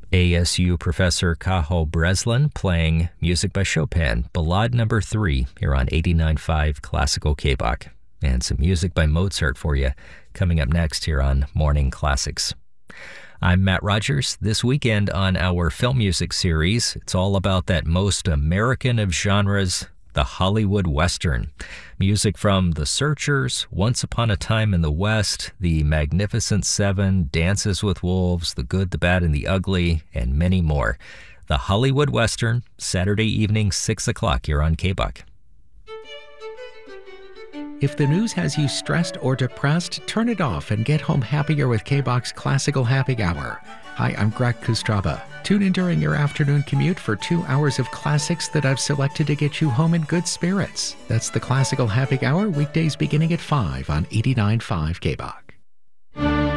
ASU professor Cajo Breslin playing music by Chopin, Ballade Number 3, here on 89.5 Classical KBOK. And some music by Mozart for you coming up next here on Morning Classics. I'm Matt Rogers. This weekend on our film music series, it's all about that most American of genres, the Hollywood Western. Music from The Searchers, Once Upon a Time in the West, The Magnificent Seven, Dances with Wolves, The Good, the Bad, and the Ugly, and many more. The Hollywood Western, Saturday evening, 6 o'clock here on KBOK. If the news has you stressed or depressed, turn it off and get home happier with KBOK's Classical Happy Hour. Hi, I'm Greg Kustraba. Tune in during your afternoon commute for 2 hours of classics that I've selected to get you home in good spirits. That's the Classical Happy Hour, weekdays beginning at 5 on 89.5 KBOK.